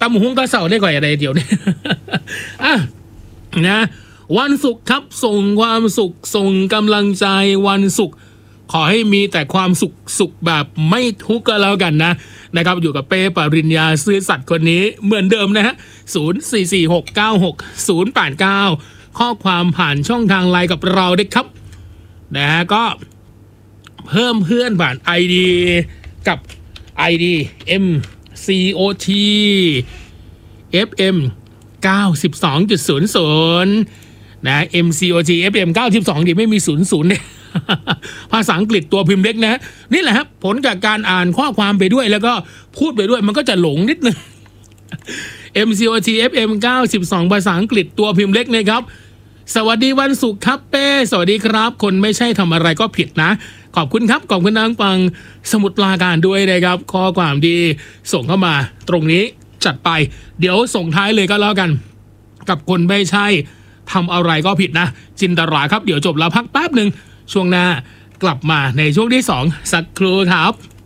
ตำหุงตาเสาได้ก่อนอะไรเดี๋ยวนี้ อ่ะนะวันศุกร์ครับส่งความสุขส่งกำลังใจวันศุกร์ขอให้มีแต่ความสุขแบบไม่ทุกข์ก็แล้วกันนะครับอยู่กับเป้ปริญญาซื่อสัตย์คนนี้เหมือนเดิมนะฮะ0446960089ข้อความผ่านช่องทางไลน์กับเราได้ครับนะฮะก็เพิ่มเพื่อนผ่าน ID กับ ID MCOT FM 92.00 นะ MCOT FM 92ดิไม่มี00เนี่ย ภาษาอังกฤษตัวพิมพ์เล็กนะนี่แหละครับผลจากการอ่านข้อความไปด้วยแล้วก็พูดไปด้วยมันก็จะหลงนิดนึง MCOT FM 92ภาษาอังกฤษตัวพิมพ์เล็กนะครับสวัสดีวันศุกร์ครับเป้สวัสดีครับคนไม่ใช่ทำอะไรก็ผิดนะขอบคุณครับขอบคุณนางฟังสมุดปราการด้วยนะครับข้อความดีส่งเข้ามาตรงนี้จัดไปเดี๋ยวส่งท้ายเลยก็แล้วกันกับคนไม่ใช่ทำอะไรก็ผิดนะจินตราครับเดี๋ยวจบแล้วพักแป๊บหนึ่งช่วงหน้ากลับมาในช่วงที่2สักครู่ครับ